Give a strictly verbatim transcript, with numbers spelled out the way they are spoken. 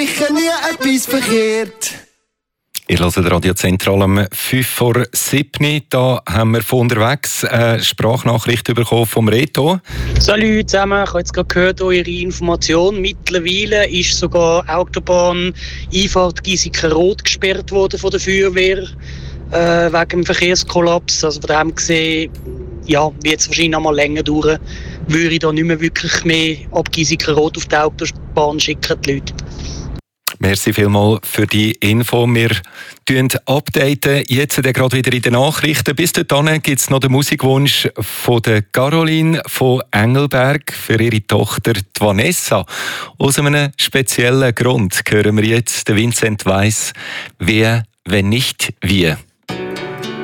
Ich habe nie etwas verkehrt. Ihr hört Radio Zentral um fünf vor sieben. Da haben wir von unterwegs eine Sprachnachricht bekommen vom Reto. Salut zusammen, ich habe jetzt gerade gehört, eure Information. Mittlerweile ist sogar Autobahn Einfahrt Gieseke Rot gesperrt worden von der Feuerwehr äh, wegen dem Verkehrskollaps. Also von dem gesehen, ja, wird es wahrscheinlich noch mal länger dauern, würde ich da nicht mehr wirklich mehr ab Gieseke Rot auf die Autobahn schicken, die Leute. Merci vielmals für die Info. Wir updaten jetzt gerade wieder in den Nachrichten. Bis dahin gibt es noch den Musikwunsch von der Caroline von Engelberg für ihre Tochter die Vanessa. Aus einem speziellen Grund hören wir jetzt den Vincent Weiss, «Wer, wenn nicht wir».